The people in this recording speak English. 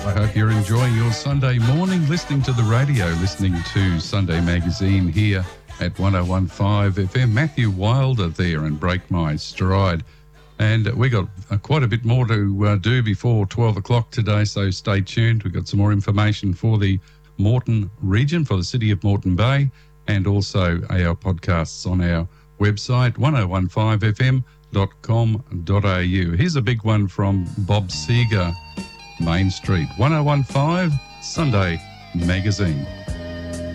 I hope you're enjoying your Sunday morning, listening to the radio, listening to Sunday Magazine here at 101.5 FM. Matthew Wilder there and Break My Stride. And we got quite a bit more to do before 12 o'clock today, so stay tuned. We've got some more information for the Moreton region, for the city of Moreton Bay, and also our podcasts on our website, 1015fm.com.au. Here's a big one from Bob Seger, Main Street, 1015 Sunday Magazine.